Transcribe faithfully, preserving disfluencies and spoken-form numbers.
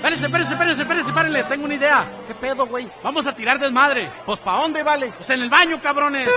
Espérense, espérense, espérense, espérense, espérense, tengo una idea. ¿Qué pedo, güey? Vamos a tirar desmadre. Pues, ¿pa' dónde, vale? Pues en el baño, cabrones.